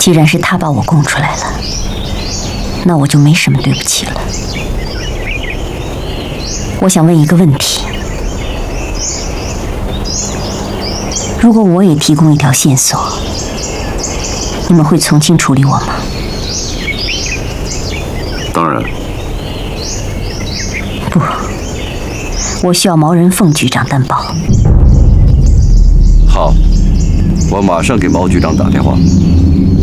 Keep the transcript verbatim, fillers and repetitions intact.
既然是他把我供出来了，那我就没什么对不起了。我想问一个问题：如果我也提供一条线索，你们会从轻处理我吗？ 当然。 不，我需要毛人凤局长担保。 好，我马上给毛局长打电话。